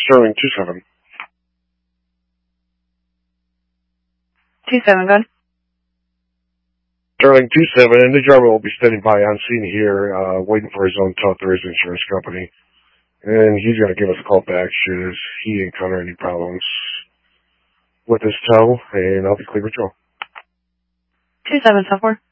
Sterling 27. 27, good. Sterling 27, and the driver will be standing by on scene here, waiting for his own tow through his insurance company. And he's going to give us a call back should he encounter any problems with his tow, and I'll be clear with you. 2774.